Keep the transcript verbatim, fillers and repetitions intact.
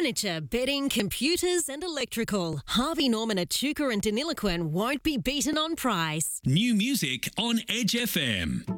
Furniture, bedding, computers and electrical. Harvey Norman, Echuca and Deniliquin won't be beaten on price. New music on Edge F M.